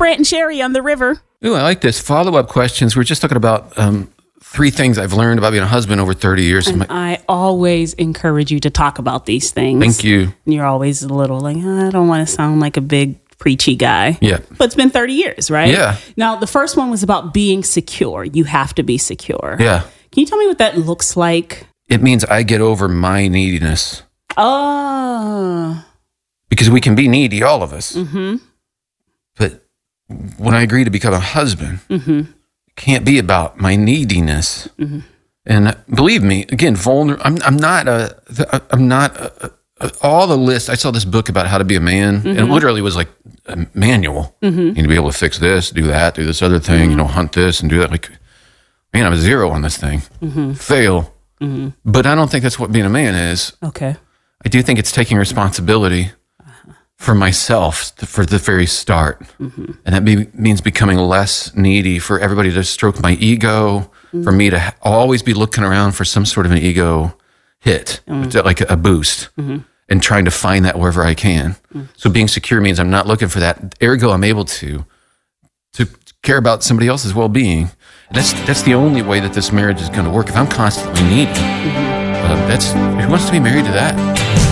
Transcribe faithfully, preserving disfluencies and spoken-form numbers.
Brant and Sherry on the river. Ooh, I like this. Follow-up questions. We're just talking about um, three things I've learned about being a husband over thirty years. And I always encourage you to talk about these things. Thank you. And you're always a little like, I don't want to sound like a big preachy guy. Yeah. But it's been thirty years, right? Yeah. Now, the first one was about being secure. You have to be secure. Yeah. Can you tell me what that looks like? It means I get over my neediness. Oh. Because we can be needy, all of us. Mm-hmm. But when I agree to become a husband, Mm-hmm. it can't be about my neediness. Mm-hmm. And believe me, again, vulnerable. I'm, I'm not a. I'm not a, a, all the list. I saw this book about how to be a man, Mm-hmm. and it literally was like a manual. Mm-hmm. You need to be able to fix this, do that, do this other thing. Mm-hmm. You know, hunt this and do that. Like, man, I'm a zero on this thing. Mm-hmm. Fail. Mm-hmm. But I don't think that's what being a man is. Okay. I do think it's taking responsibility for myself to, for the very start. Mm-hmm. And that be, means becoming less needy, for everybody to stroke my ego, mm-hmm. for me to ha- always be looking around for some sort of an ego hit, mm-hmm. like a boost, mm-hmm. and trying to find that wherever I can. Mm-hmm. So being secure means I'm not looking for that. Ergo, I'm able to to care about somebody else's well-being. And that's that's the only way that this marriage is going to work. If I'm constantly needy, mm-hmm. uh, that's who wants to be married to that?